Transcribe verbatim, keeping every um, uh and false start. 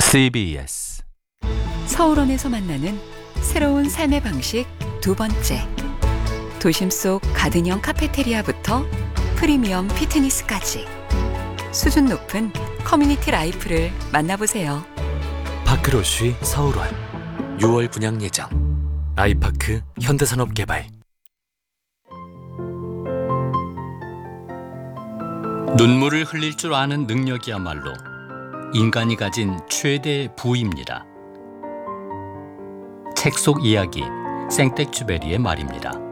씨비에스 서울원에서 만나는 새로운 삶의 방식 두 번째. 도심 속 가든형 카페테리아부터 프리미엄 피트니스까지 수준 높은 커뮤니티 라이프를 만나보세요. 파크로쉬 서울원 유월 분양 예정. 아이파크 현대산업개발. 눈물을 흘릴 줄 아는 능력이야말로 인간이 가진 최대 부입니다. 책 속 이야기 생텍쥐베리의 말입니다.